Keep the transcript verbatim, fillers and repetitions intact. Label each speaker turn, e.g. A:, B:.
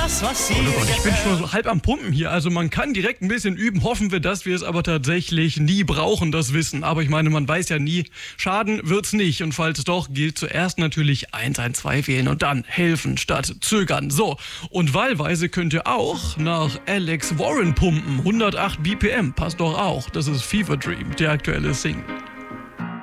A: das, was sie
B: Oh Gott, ich bin
A: gefällt.
B: schon so halb am Pumpen hier. Also man kann direkt ein bisschen üben. Hoffen wir, dass wir es aber tatsächlich nie brauchen, das Wissen. Aber ich meine, man weiß ja nie, schaden wird's nicht. Und falls doch, gilt zuerst natürlich eins eins zwei wählen und dann helfen statt zögern. So, und wahlweise könnt ihr auch nach Alex Warren pumpen. hundertacht B P M, passt doch auch. Das ist Fever Dream, der aktuelle Single.